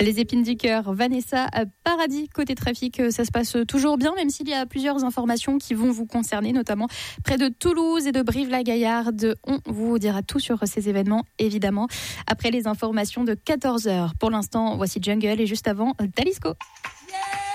Les épines du cœur, Vanessa Paradis. Côté trafic, ça se passe toujours bien, même s'il y a plusieurs informations qui vont vous concerner, notamment près de Toulouse et de Brive-la-Gaillarde. On vous dira tout sur ces événements, évidemment, après les informations de 14h. Pour l'instant, voici Jungle et juste avant, Talisco.